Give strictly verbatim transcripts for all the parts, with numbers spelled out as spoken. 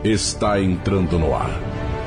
está entrando no ar.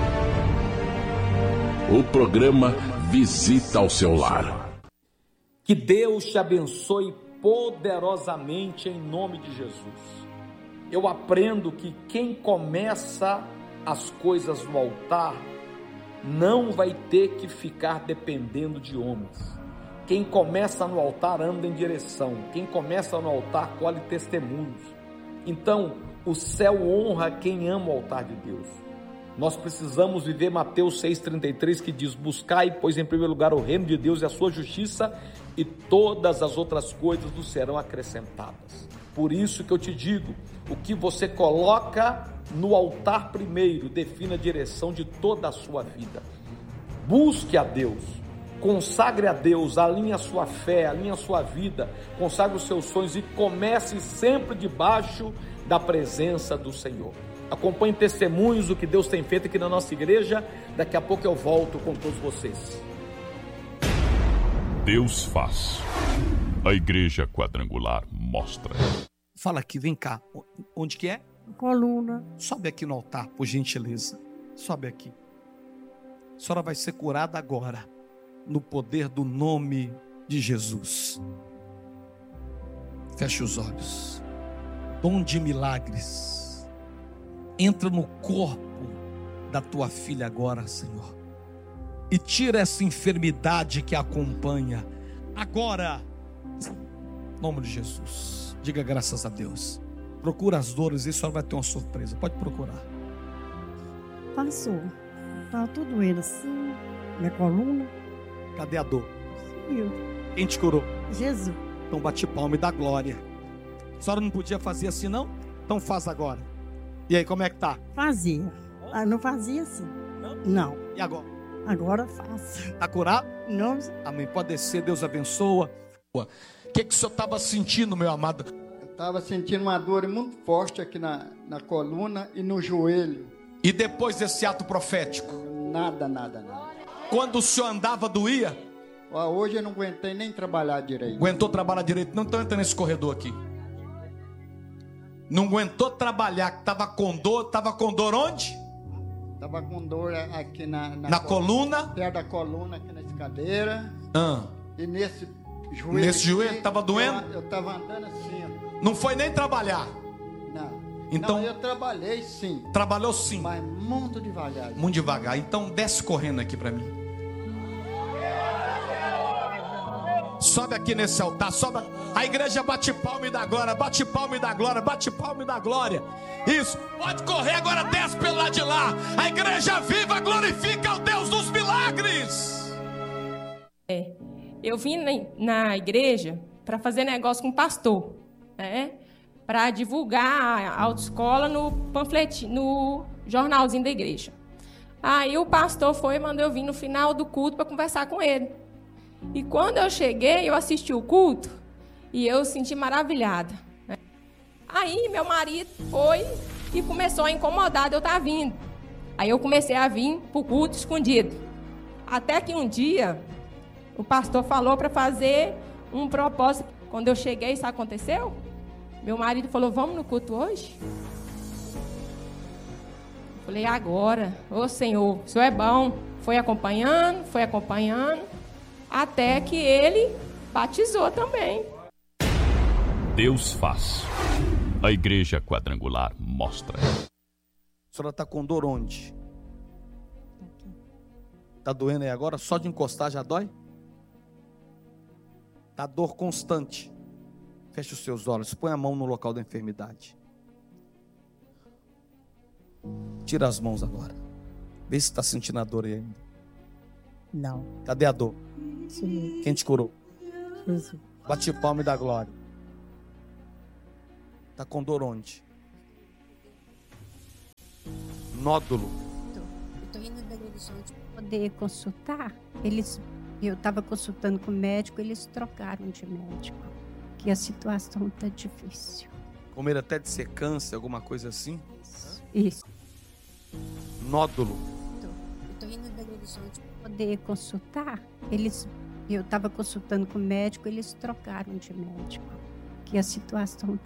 O programa Visita ao Seu Lar. Que Deus te abençoe poderosamente em nome de Jesus. Eu aprendo que quem começa as coisas no altar não vai ter que ficar dependendo de homens. Quem começa no altar anda em direção. Quem começa no altar colhe testemunhos. Então, o céu honra quem ama o altar de Deus. Nós precisamos viver Mateus seis, trinta e três, que diz: buscai, pois, em primeiro lugar o reino de Deus e a sua justiça, e todas as outras coisas nos serão acrescentadas. Por isso que eu te digo, o que você coloca no altar primeiro define a direção de toda a sua vida. Busque a Deus, consagre a Deus, alinhe a sua fé, alinhe a sua vida, consagre os seus sonhos e comece sempre debaixo da presença do Senhor. Acompanhe testemunhos do que Deus tem feito aqui na nossa igreja. Daqui a pouco eu volto com todos vocês. Deus faz. A Igreja Quadrangular mostra. Fala aqui, vem cá. Onde que é? Coluna. Sobe aqui no altar, por gentileza. Sobe aqui. A senhora vai ser curada agora, no poder do nome de Jesus. Feche os olhos. Dom de milagres. Entra no corpo da tua filha agora, Senhor. E tira essa enfermidade que a acompanha. Agora. Em nome de Jesus. Diga graças a Deus. Procura as dores e a senhora vai ter uma surpresa. Pode procurar. Passou. Estava tudo doendo assim. Minha coluna. Cadê a dor? Sumiu. Quem te curou? Jesus. Então bate palma e dá glória. A senhora não podia fazer assim, não? Então faz agora. E aí, como é que tá? Fazia. Ah, não fazia assim. Não? Não. E agora? Agora faço. Tá curado? Não. Amém. Pode descer, Deus abençoa. O que, que o senhor estava sentindo, meu amado? Eu estava sentindo uma dor muito forte aqui na, na coluna e no joelho. E depois desse ato profético? Nada, nada, nada. Quando o senhor andava, doía? Ó, hoje eu não aguentei nem trabalhar direito. Aguentou trabalhar direito? Não estou entrando nesse corredor aqui. Não aguentou trabalhar, que estava com dor. Estava com dor onde? Estava com dor aqui na... Na, na coluna? Perto da coluna, aqui na escadeira. Ah. E nesse joelho... Nesse joelho? Estava doendo? Eu estava andando assim. Ó. Não foi nem trabalhar? Não. Então, não, eu trabalhei sim. Trabalhou sim? Mas muito devagar. Muito devagar. Então desce correndo aqui para mim. Sobe aqui nesse altar, sobe. A igreja bate palma e dá glória, bate palma e dá glória, bate palma e dá glória. Isso, pode correr agora, desce pelo lado de lá. A igreja viva glorifica o Deus dos milagres. É, eu vim na, na igreja para fazer negócio com o pastor, né? Para divulgar a autoescola no panfletinho, no jornalzinho da igreja. Aí o pastor foi e mandou eu vir no final do culto para conversar com ele. E quando eu cheguei, eu assisti o culto e eu senti maravilhada, né? Aí meu marido foi e começou a incomodar de eu estar vindo. Aí eu comecei a vir para o culto escondido. Até que um dia o pastor falou para fazer um propósito. Quando eu cheguei, isso aconteceu? Meu marido falou: vamos no culto hoje? Eu falei: agora, ô Senhor, o Senhor é bom. Foi acompanhando, foi acompanhando. Até que ele batizou também. Deus faz. A Igreja Quadrangular mostra. A senhora está com dor onde? Está doendo aí agora? Só de encostar já dói? Está dor constante. Feche os seus olhos. Põe a mão no local da enfermidade. Tira as mãos agora. Vê se está sentindo a dor aí ainda. Não. Cadê a dor? Sim. Quem te curou? Jesus. Bate palma e dá glória. Está com dor onde? Nódulo. Estou indo em Belo Horizonte para poder consultar. Eles, eu estava consultando com o médico, eles trocaram de médico. Que a situação está difícil. Com medo até de ser câncer, alguma coisa assim? Isso. Nódulo. Estou indo em Belo Horizonte para poder consultar. Eles, eu estava consultando com o médico, eles trocaram de médico. Que a situação